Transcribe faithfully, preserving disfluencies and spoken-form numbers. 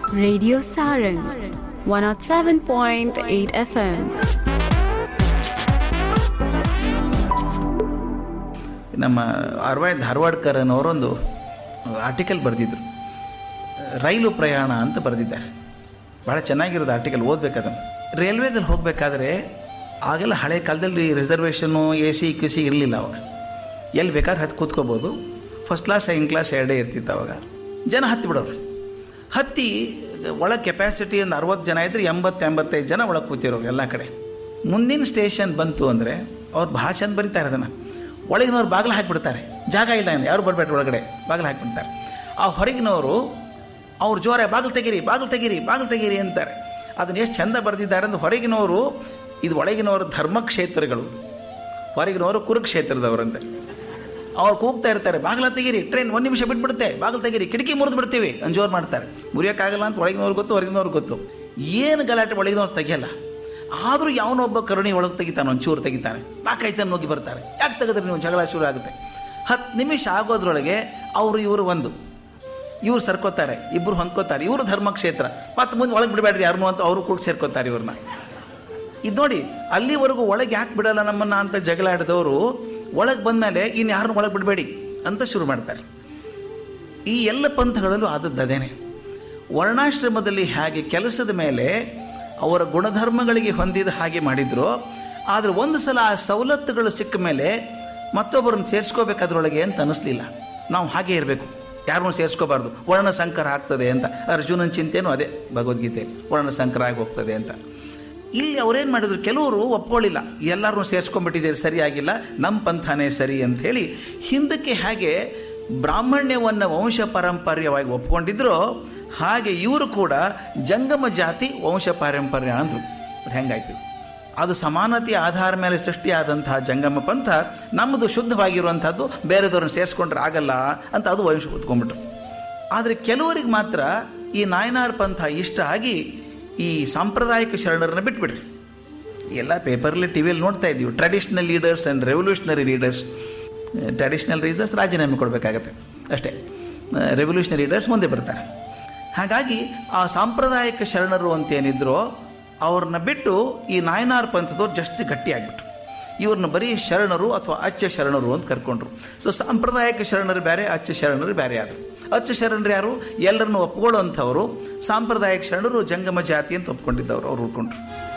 Radio Sarang one oh seven point eight F M. ನಮ್ಮ R Y Dharwadkar ಅನ್ನೋರೊಂದು article ಬರೆದಿದ್ರು, ರೈಲು ಪ್ರಯಾಣ ಅಂತ ಬರೆದಿದ್ದಾರೆ. ಭಾಳ ಚೆನ್ನಾಗಿರೋದು ಆರ್ಟಿಕಲ್, ಓದಬೇಕದನ್ನು. ರೈಲ್ವೇದಲ್ಲಿ ಹೋಗಬೇಕಾದ್ರೆ ಆಗೆಲ್ಲ ಹಳೆ ಕಾಲದಲ್ಲಿ reservation A C Q C ಇರಲಿಲ್ಲ. ಅವಾಗ ಎಲ್ಲಿ ಬೇಕಾದ್ರೆ ಹತ್ತಿ ಕೂತ್ಕೋಬೋದು. ಫಸ್ಟ್ ಕ್ಲಾಸ್ ಸೆಕೆಂಡ್ ಕ್ಲಾಸ್ ಎರಡೇ ಇರ್ತಿತ್ತು. ಅವಾಗ ಜನ ಹತ್ತಿ ಬಿಡೋರು. ಹತ್ತಿ ಒಳಗೆ ಕೆಪಾಸಿಟಿ ಒಂದು ಅರವತ್ತು ಜನ ಇದ್ದರೆ ಎಂಬತ್ತು ಎಂಬತ್ತೈದು ಜನ ಒಳಗೆ ಕೂತಿರೋರು ಎಲ್ಲ ಕಡೆ. ಮುಂದಿನ ಸ್ಟೇಷನ್ ಬಂತು ಅಂದರೆ ಅವ್ರು ಭಾಳ ಚೆಂದ ಬರೀತಾರೆ ಅದನ್ನು. ಒಳಗಿನವ್ರು ಬಾಗಿಲು ಹಾಕಿಬಿಡ್ತಾರೆ, ಜಾಗ ಇಲ್ಲ, ಯಾರು ಬರಬೇಡ್ರಿ ಒಳಗಡೆ, ಬಾಗಿಲು ಹಾಕಿಬಿಡ್ತಾರೆ. ಆ ಹೊರಗಿನವರು ಅವ್ರು ಜೋರ ಬಾಗಿಲು ತೆಗೀರಿ ಬಾಗಿಲು ತೆಗೀರಿ ಬಾಗಿಲು ತೆಗೀರಿ ಅಂತಾರೆ. ಅದನ್ನು ಎಷ್ಟು ಚೆಂದ ಬರೆದಿದ್ದಾರೆ ಅಂದ್ರೆ, ಹೊರಗಿನವರು ಇದು ಒಳಗಿನವರು ಧರ್ಮಕ್ಷೇತ್ರಗಳು, ಹೊರಗಿನವರು ಕುರುಕ್ಷೇತ್ರದವರಂತೆ. ಅವ್ರು ಕೂಗ್ತಾ ಇರ್ತಾರೆ, ಬಾಗಿಲ ತೆಗೀರಿ, ಟ್ರೈನ್ ಒಂದು ನಿಮಿಷ ಬಿಟ್ಬಿಡುತ್ತೆ, ಬಾಗಿಲು ತೆಗೀರಿ, ಕಿಟಕಿ ಮುರಿದು ಬಿಡ್ತೀವಿ ಅಂತ ಜೋರು ಮಾಡ್ತಾರೆ. ಮುರಿಯೋಕ್ಕಾಗಲ್ಲ ಅಂತ ಒಳಗಿನವ್ರು ಗೊತ್ತು, ಹೊರಗಿನವ್ರು ಗೊತ್ತು. ಏನು ಗಲಾಟೆ, ಒಳಗಿನವ್ರು ತೆಗಿಯಲ್ಲ. ಆದರೂ ಯಾವನೊಬ್ಬ ಕರುಣಿ ಒಳಗೆ ತೆಗಿತಾನೆ, ಒಂಚೂರು ತೆಗಿತಾನೆ, ನಾಲ್ಕೈದು ಹೋಗಿ ಬರ್ತಾರೆ. ಯಾಕೆ ತೆಗೆದ್ರೆ ನೀವು ಜಗಳ ಶುರು ಆಗುತ್ತೆ. ಹತ್ತು ನಿಮಿಷ ಆಗೋದ್ರೊಳಗೆ ಅವರು ಇವರು ಒಂದು ಇವ್ರು ಸರ್ಕೋತಾರೆ, ಇಬ್ಬರು ಹೊಂದ್ಕೋತಾರೆ. ಇವರು ಧರ್ಮಕ್ಷೇತ್ರ, ಮತ್ತು ಮುಂದೆ ಒಳಗೆ ಬಿಡಬೇಡ್ರಿ ಯಾರನ್ನೂ ಅಂತ ಅವರು ಕೂಡ ಸೇರ್ಕೋತಾರೆ ಇವ್ರನ್ನ. ಇದು ನೋಡಿ, ಅಲ್ಲಿವರೆಗೂ ಒಳಗೆ ಯಾಕೆ ಬಿಡಲ್ಲ ನಮ್ಮನ್ನು ಅಂತ ಜಗಳ ಆಡಿದವರು ಒಳಗೆ ಬಂದಮೇಲೆ ಇನ್ನು ಯಾರನ್ನೂ ಒಳಗೆ ಬಿಡಬೇಡಿ ಅಂತ ಶುರು ಮಾಡ್ತಾರೆ. ಈ ಎಲ್ಲ ಪಂಥಗಳಲ್ಲೂ ಆದದ್ದು ಅದೇನೆ. ವರ್ಣಾಶ್ರಮದಲ್ಲಿ ಹೇಗೆ ಕೆಲಸದ ಮೇಲೆ ಅವರ ಗುಣಧರ್ಮಗಳಿಗೆ ಹೊಂದಿದ ಹಾಗೆ ಮಾಡಿದ್ರು, ಆದರೆ ಒಂದು ಸಲ ಆ ಸವಲತ್ತುಗಳು ಸಿಕ್ಕ ಮೇಲೆ ಮತ್ತೊಬ್ಬರನ್ನು ಸೇರಿಸ್ಕೋಬೇಕಾದ್ರೊಳಗೆ ಅಂತ ಅನ್ನಿಸ್ಲಿಲ್ಲ. ನಾವು ಹಾಗೆ ಇರಬೇಕು, ಯಾರನ್ನೂ ಸೇರಿಸ್ಕೋಬಾರ್ದು, ವರ್ಣ ಸಂಕರ ಆಗ್ತದೆ ಅಂತ. ಅರ್ಜುನನ ಚಿಂತೆನೂ ಅದೇ ಭಗವದ್ಗೀತೆ, ವರ್ಣ ಸಂಕರ ಆಗಿ ಹೋಗ್ತದೆ ಅಂತ. ಇಲ್ಲಿ ಅವರೇನು ಮಾಡಿದ್ರು, ಕೆಲವರು ಒಪ್ಕೊಳ್ಳಿಲ್ಲ, ಎಲ್ಲರನ್ನೂ ಸೇರಿಸ್ಕೊಂಡ್ಬಿಟ್ಟಿದ್ದೀರಿ, ಸರಿಯಾಗಿಲ್ಲ, ನಮ್ಮ ಪಂಥನೇ ಸರಿ ಅಂಥೇಳಿ ಹಿಂದಕ್ಕೆ ಹೇಗೆ ಬ್ರಾಹ್ಮಣ್ಯವನ್ನು ವಂಶ ಪಾರಂಪರ್ಯವಾಗಿ ಒಪ್ಕೊಂಡಿದ್ರೋ ಹಾಗೆ ಇವರು ಕೂಡ ಜಂಗಮ ಜಾತಿ ವಂಶ ಪಾರಂಪರ್ಯ ಅಂದರು. ಹೆಂಗಾಯ್ತು ಅದು? ಸಮಾನತೆಯ ಆಧಾರ ಮೇಲೆ ಸೃಷ್ಟಿಯಾದಂತಹ ಜಂಗಮ ಪಂಥ ನಮ್ಮದು ಶುದ್ಧವಾಗಿರುವಂಥದ್ದು, ಬೇರೆದವ್ರನ್ನ ಸೇರಿಸ್ಕೊಂಡ್ರೆ ಆಗಲ್ಲ ಅಂತ ಅದು ವಂಶ ಹೊತ್ಕೊಂಡ್ಬಿಟ್ರು. ಆದರೆ ಕೆಲವರಿಗೆ ಮಾತ್ರ ಈ ನಾಯನಾರ್ ಪಂಥ ಇಷ್ಟ ಆಗಿ ಈ ಸಾಂಪ್ರದಾಯಿಕ ಶರಣರನ್ನ ಬಿಟ್ಬಿಡ್ರಿ. ಎಲ್ಲ ಪೇಪರಲ್ಲಿ ಟಿ ವಿಯಲ್ಲಿ ನೋಡ್ತಾ ಇದ್ದೀವಿ, traditional leaders and revolutionary leaders. Traditional leaders ರಾಜೀನಾಮೆ ಕೊಡಬೇಕಾಗತ್ತೆ ಅಷ್ಟೇ, ರೆವಲ್ಯೂಷನರಿ ಲೀಡರ್ಸ್ ಮುಂದೆ ಬರ್ತಾರೆ. ಹಾಗಾಗಿ ಆ ಸಾಂಪ್ರದಾಯಿಕ ಶರಣರು ಅಂತೇನಿದ್ರೋ ಅವ್ರನ್ನ ಬಿಟ್ಟು ಈ ನಾಯನಾರ್ ಪಂಥದವ್ರು ಜಾಸ್ತಿ ಗಟ್ಟಿಯಾಗ್ಬಿಟ್ರು. ಇವ್ರನ್ನ ಬರೀ ಶರಣರು ಅಥವಾ ಅಚ್ಚ ಶರಣರು ಅಂತ ಕರ್ಕೊಂಡ್ರು. ಸೊ ಸಾಂಪ್ರದಾಯಿಕ ಶರಣರು ಬೇರೆ, ಅಚ್ಚ ಶರಣರು ಬೇರೆ ಆದರು. ಅಚ್ಚ ಶರಣರು ಯಾರು? ಎಲ್ಲರನ್ನು ಒಪ್ಕೊಳ್ಳೋ ಅಂಥವರು. ಸಾಂಪ್ರದಾಯಿಕ ಶರಣರು ಜಂಗಮ ಜಾತಿ ಅಂತ ಒಪ್ಕೊಂಡಿದ್ದವರು, ಅವ್ರು ಉಳ್ಕೊಂಡ್ರು.